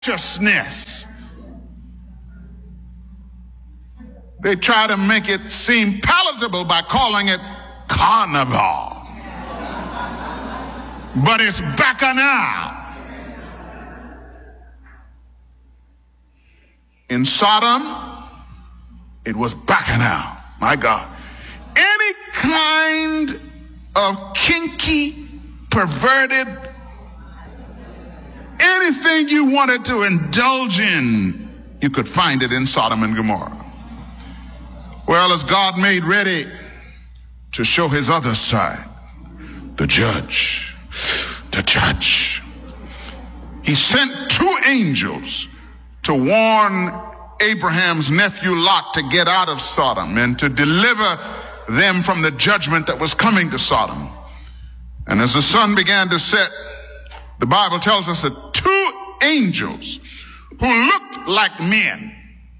righteousness. They try to make it seem palatable by calling it carnival. But it's bacchanal. In Sodom, it was bacchanal. My God. Any kind of kinky, perverted, anything you wanted to indulge in, you could find it in Sodom and Gomorrah. Well, as God made ready to show his other side, the judge, he sent two angels to warn Abraham's nephew Lot to get out of Sodom and to deliver them from the judgment that was coming to Sodom. And as the sun began to set, the Bible tells us that two angels who looked like men,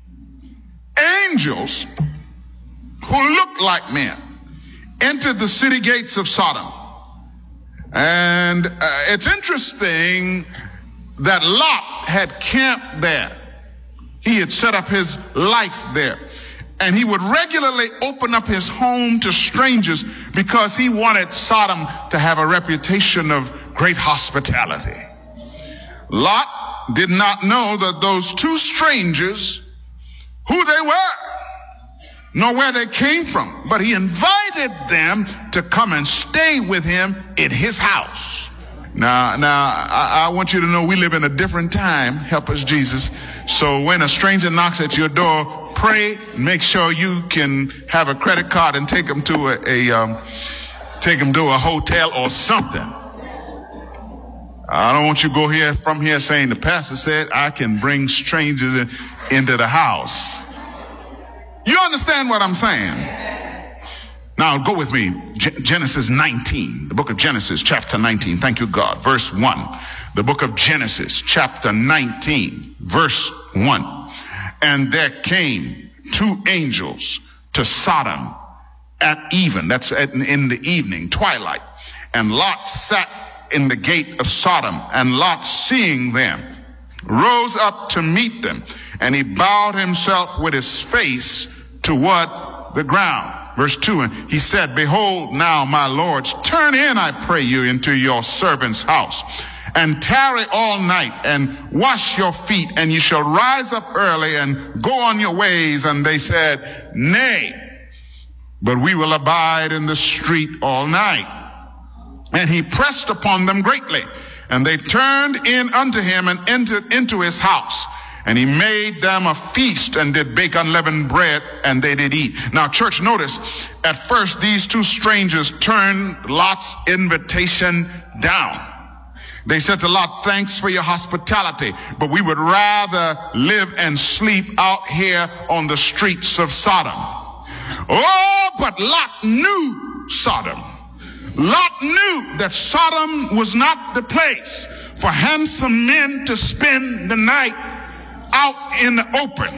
angels who looked like men, entered the city gates of Sodom. And it's interesting that Lot had camped there. He had set up his life there. And he would regularly open up his home to strangers because he wanted Sodom to have a reputation of great hospitality. Lot did not know that those two strangers, who they were, nor where they came from, but he invited them to come and stay with him in his house. Now, I want you to know we live in a different time. Help us, Jesus. So when a stranger knocks at your door, pray, make sure you can have a credit card and take them to a hotel or something. I don't want you to go from here saying the pastor said I can bring strangers into the house. You understand what I'm saying? Now go with me. Genesis 19, the book of Genesis, chapter 19. Thank you, God. Verse 1. The book of Genesis, chapter 19, verse 1. And there came two angels to Sodom at even. That's in the evening, twilight. And Lot sat in the gate of Sodom. And Lot, seeing them, rose up to meet them. And he bowed himself with his face toward the ground. Verse 2, and he said, behold, now, my lords, turn in, I pray you, into your servant's house, and tarry all night, and wash your feet, and you shall rise up early and go on your ways. And they said, nay, but we will abide in the street all night. And he pressed upon them greatly, and they turned in unto him and entered into his house. And he made them a feast and did bake unleavened bread, and they did eat. Now, church, notice, at first these two strangers turned Lot's invitation down. They said to Lot, thanks for your hospitality, but we would rather live and sleep out here on the streets of Sodom. Oh, but Lot knew Sodom. Lot knew that Sodom was not the place for handsome men to spend the night out in the open.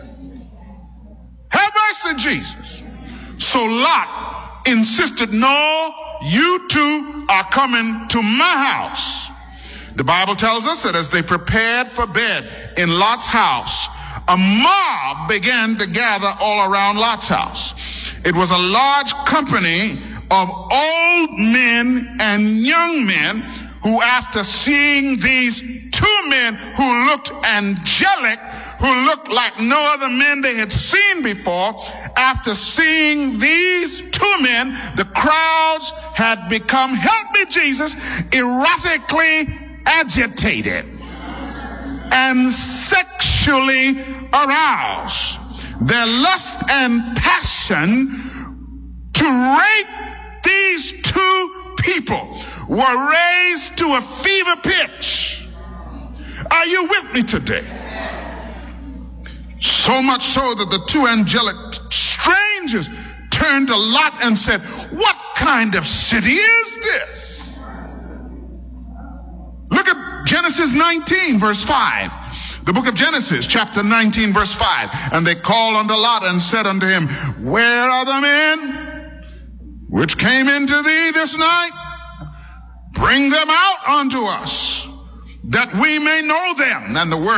Have mercy, Jesus. So Lot insisted, no, you two are coming to my house. The Bible tells us that as they prepared for bed in Lot's house, a mob began to gather all around Lot's house. It was a large company of old men and young men who, after seeing these two men who looked angelic, who looked like no other men they had seen before, after seeing these two men, the crowds had become, help me Jesus, erotically agitated and sexually aroused. Their lust and passion to rape these two people were raised to a fever pitch. Are you with me today? So much so that the two angelic strangers turned to Lot and said, what kind of city is this? Look at Genesis 19, verse 5. The book of Genesis, chapter 19, verse 5. And they called unto Lot and said unto him, where are the men which came into thee this night? Bring them out unto us, that we may know them. And the word